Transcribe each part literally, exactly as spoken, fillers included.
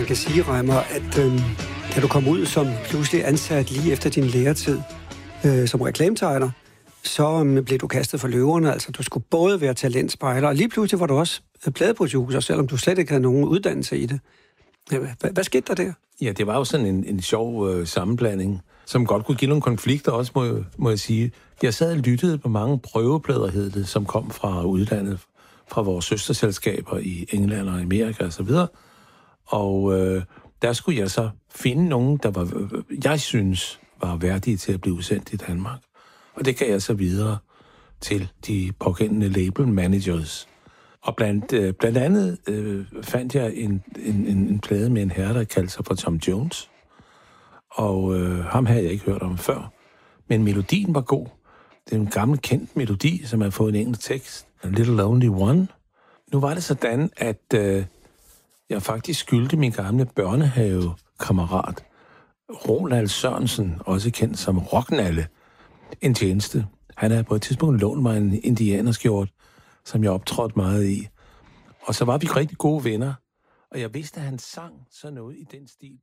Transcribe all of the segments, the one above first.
man kan sige, Reimer, at øh, da du kom ud som pludselig ansat lige efter din læretid øh, som reklametegner, så øh, blev du kastet for løverne. Altså, du skulle både være talentspejler, og lige pludselig var du også pladeproducer, selvom du slet ikke havde nogen uddannelse i det. Hvad, hvad skete der der? Ja, det var jo sådan en, en sjov øh, sammenblanding, som godt kunne give nogle konflikter også, må jeg, må jeg sige. Jeg sad og lyttede på mange prøveplader, hed det, som kom fra udlandet, fra vores søsterselskaber i England og Amerika og så videre. Og øh, der skulle jeg så finde nogen, der var, jeg synes, var værdige til at blive udsendt i Danmark. Og det gav jeg så videre til de pågældende label managers. Og blandt, øh, blandt andet øh, fandt jeg en, en, en plade med en herre, der kaldte sig for Tom Jones. Og øh, ham havde jeg ikke hørt om før. Men melodien var god. Det er en gammel kendt melodi, som har fået en engelsk tekst. A Little Lonely One. Nu var det sådan, at øh, jeg faktisk skyldte min gamle børnehavekammerat, Ronald Sørensen, også kendt som Rocknalle, en tjeneste. Han havde på et tidspunkt lånt mig en indianerskjort, som jeg optrådte meget i. Og så var vi rigtig gode venner, og jeg vidste, at han sang sådan noget i den stil.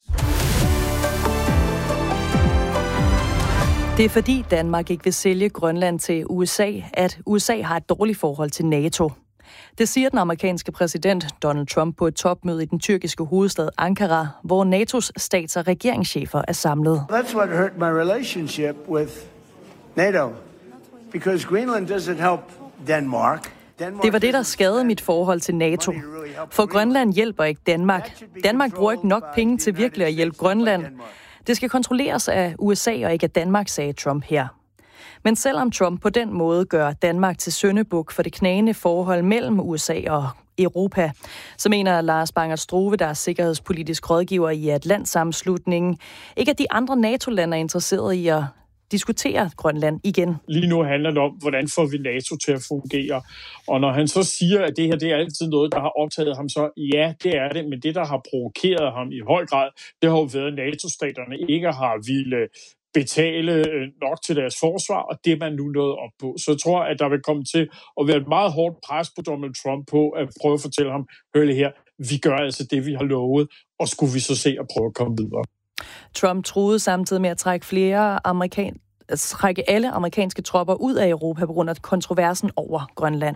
Det er fordi Danmark ikke vil sælge Grønland til U S A, at U S A har et dårligt forhold til NATO. Det siger den amerikanske præsident Donald Trump på et topmøde i den tyrkiske hovedstad Ankara, hvor N A T O's stats- og regeringschefer er samlet. That's what hurt my relationship with NATO, because Greenland doesn't help Denmark. Det var det, der skadede mit forhold til NATO. For Grønland hjælper ikke Danmark. Danmark bruger ikke nok penge til virkelig at hjælpe Grønland. Det skal kontrolleres af U S A og ikke af Danmark, sagde Trump her. Men selvom Trump på den måde gør Danmark til syndebuk for det knagende forhold mellem U S A og Europa, så mener Lars Bangert Strove, der er sikkerhedspolitisk rådgiver i Atlantsammenslutningen, ikke at de andre NATO-lande er interesserede i at diskutere Grønland igen. Lige nu handler det om, hvordan får vi NATO til at fungere. Og når han så siger, at det her det er altid noget, der har optaget ham, så ja, det er det. Men det, der har provokeret ham i høj grad, det har jo været, at NATO-staterne ikke har ville betale nok til deres forsvar, og det er man nu nået op på. Så jeg tror, at der vil komme til at være et meget hårdt pres på Donald Trump på at prøve at fortælle ham, hør lige her, vi gør altså det, vi har lovet, og skulle vi så se at prøve at komme videre. Trump truede samtidig med at trække flere amerikan- at trække alle amerikanske tropper ud af Europa på grund af kontroversen over Grønland.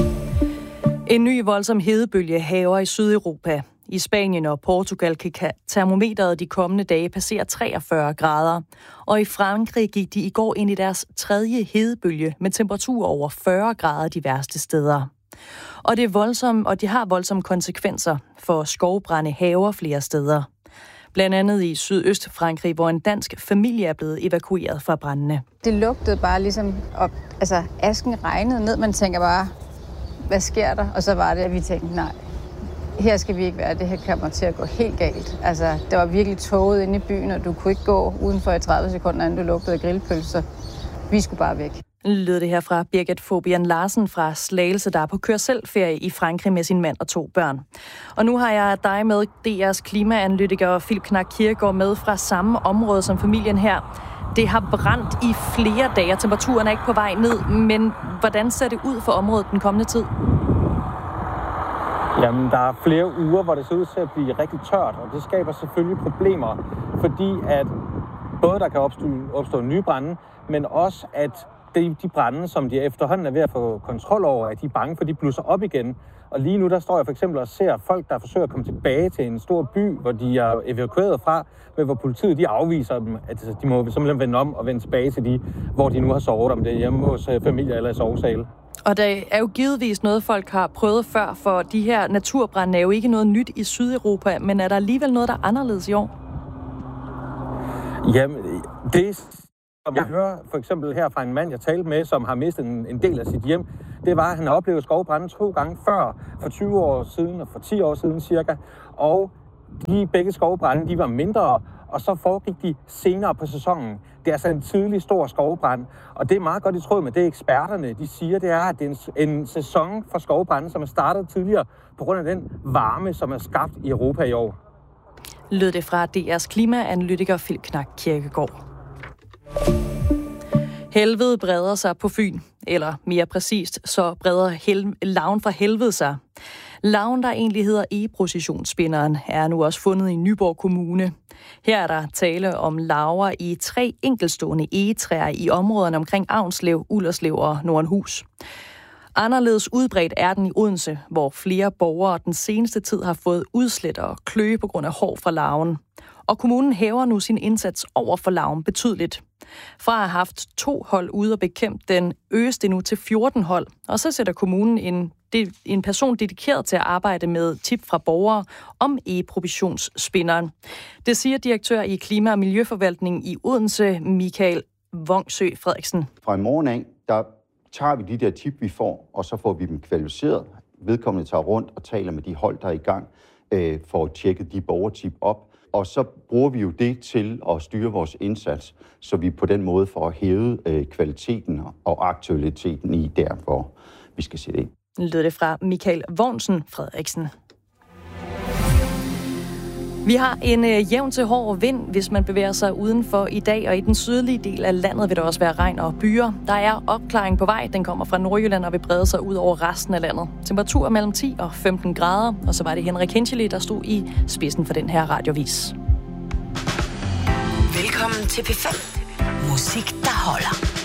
En ny voldsom hedebølge hærger i Sydeuropa. I Spanien og Portugal kan termometeret de kommende dage passere treogfyrre grader. Og i Frankrig gik de i går ind i deres tredje hedebølge med temperaturer over fyrre grader de værste steder. Og det er voldsomt, og de har voldsomme konsekvenser, for skovbrande hærger flere steder. Blandt andet i Sydøst-Frankrig, hvor en dansk familie er blevet evakueret fra brandene. Det lugtede bare ligesom, op, altså asken regnede ned. Man tænker bare, hvad sker der? Og så var det, at vi tænkte, nej, her skal vi ikke være. Det her kommer til at gå helt galt. Altså, det var virkelig tåget inde i byen, og du kunne ikke gå udenfor i tredive sekunder, inden du lugtede af grillpølser. Vi skulle bare væk. Lød det her fra Birgit Fobian Larsen fra Slagelse, der er på kør-selv-ferie i Frankrig med sin mand og to børn. Og nu har jeg dig med, D R's klimaanalytiker Philip Knak Kirkegaard, med fra samme område som familien her. Det har brændt i flere dage, temperaturen er ikke på vej ned, men hvordan ser det ud for området den kommende tid? Jamen, der er flere uger, hvor det ser ud til at blive rigtig tørt, og det skaber selvfølgelig problemer, fordi at både der kan opstå, opstå nye brande, men også at de, de brande, som de efterhånden er ved at få kontrol over, at de er bange for, de blusser op igen. Og lige nu, der står jeg for eksempel og ser folk, der forsøger at komme tilbage til en stor by, hvor de er evakueret fra, men hvor politiet de afviser dem, at de må simpelthen vende om og vende tilbage til de, hvor de nu har sovet, om det er hjemme hos familie eller i sovesale. Og der er jo givetvis noget, folk har prøvet før, for de her naturbrande er jo ikke noget nyt i Sydeuropa, men er der alligevel noget, der er anderledes i år? Jamen, det som jeg hører for eksempel her fra en mand, jeg talte med, som har mistet en, en del af sit hjem, det var, at han har oplevet skovbrande to gange før, for tyve år siden og for ti år siden cirka. Og de begge skovbrande, de var mindre, og så foregik de senere på sæsonen. Det er altså en tidlig stor skovbrand, og det er meget godt i tråd med det, eksperterne de siger, det er, at det er en, en sæson for skovbrande, som er startet tidligere på grund af den varme, som er skabt i Europa i år. Lød det fra D R's klimaanalytiker Philip Knak Kirkegaard. Helvede breder sig på Fyn, eller mere præcist, så breder hel- laven fra helvede sig. Larven, der egentlig hedder egeprocessionsspinderen, er nu også fundet i Nyborg Kommune. Her er der tale om larver i tre enkeltstående egetræer i områderne omkring Avnslev, Ullerslev og Nordenhus. Anderledes udbredt er den i Odense, hvor flere borgere den seneste tid har fået udslæt og kløe på grund af hår fra larven. Og kommunen hæver nu sin indsats over for larven betydeligt. Fra at have haft to hold ude og bekæmpe den, øges det nu til fjorten hold. Og så sætter kommunen en, en person dedikeret til at arbejde med tip fra borgere om egeprobationsspinderen. Det siger direktør i Klima- og Miljøforvaltning i Odense, Michael Vongsø Frederiksen. Fra i morgen af, der tager vi de der tip, vi får, og så får vi dem kvalificeret. Vedkommende tager rundt og taler med de hold, der er i gang, øh, for at tjekke de borgertip op. Og så bruger vi jo det til at styre vores indsats, så vi på den måde får hævet øh, kvaliteten og aktualiteten i der, hvor vi skal sætte ind. Lød det fra Michael Vognsen Frederiksen. Vi har en øh, jævn til hård vind, hvis man bevæger sig udenfor i dag, og i den sydlige del af landet vil der også være regn og byer. Der er opklaring på vej, den kommer fra Nordjylland og vil brede sig ud over resten af landet. Temperatur mellem ti og femten grader, og så var det Henrik Henscheli, der stod i spidsen for den her radiovis. Velkommen til P fem. Musik, der holder.